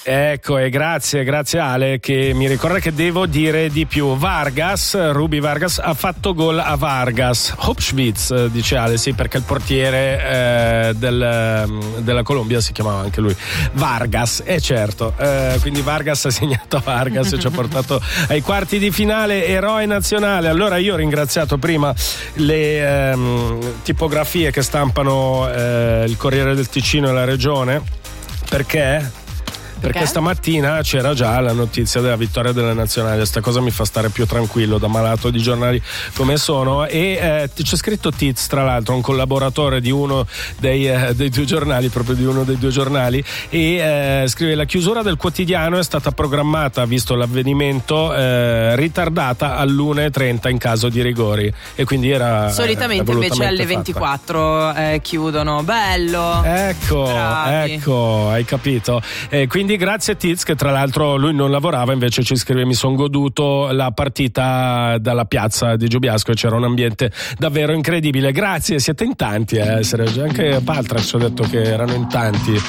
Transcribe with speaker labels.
Speaker 1: Ecco, e grazie Ale che mi ricorda che devo dire di più. Ruby Vargas ha fatto gol a Vargas. Hopschwitz, dice Ale, sì, perché il portiere della Colombia si chiamava anche lui Vargas, certo, quindi Vargas ha segnato a Vargas e ci ha portato ai quarti di finale, eroe nazionale. Allora io ho ringraziato prima le tipografie che stampano il Corriere del Ticino e la Regione, perché stamattina c'era già la notizia della vittoria della nazionale. Sta cosa mi fa stare più tranquillo da malato di giornali come sono, e c'è scritto Tiz, tra l'altro un collaboratore di uno dei due giornali, proprio di uno dei due giornali, e scrive: la chiusura del quotidiano è stata programmata, visto l'avvenimento, ritardata all'1:30 in caso di rigori, e quindi era
Speaker 2: solitamente invece alle 24 chiudono. Bello, ecco,
Speaker 1: hai capito. Quindi grazie Tiz, che tra l'altro lui non lavorava, invece ci scrive: mi sono goduto la partita dalla piazza di Giubiasco e c'era un ambiente davvero incredibile. Grazie, siete in tanti, anche Paltra ci ha detto che erano in tanti.